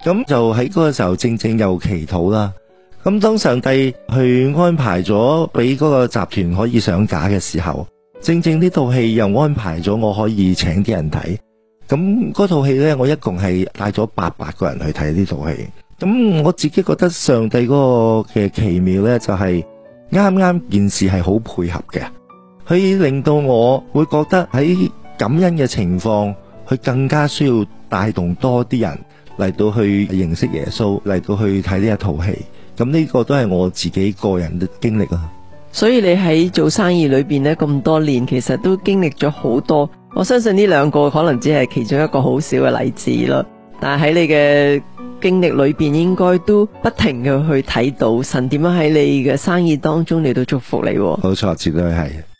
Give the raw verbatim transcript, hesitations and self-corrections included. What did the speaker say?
咁就喺嗰個時候正正又祈禱啦。咁當上帝去安排咗俾嗰個集團可以上架嘅時候，正正呢套戲又安排咗我可以請啲人睇。咁嗰套戲呢，我一共係帶咗八百個人去睇呢套戲。咁我自己覺得上帝嗰個嘅奇妙呢，就係啱啱件事係好配合嘅，佢令到我會覺得喺感恩嘅情況，佢更加需要帶動多啲人嚟到去認識耶穌，嚟到去睇呢一套戲。咁呢個都係我自己個人嘅經歷啊。 所以你喺做生意裏邊呢，咁多年，其實都經歷咗好多。我相信呢兩個可能只係其中一個好少嘅例子啦。但係喺你嘅經歷裏邊，應該都不停嘅去睇到神點樣喺你嘅生意當中嚟到祝福你。 冇錯，絕對係。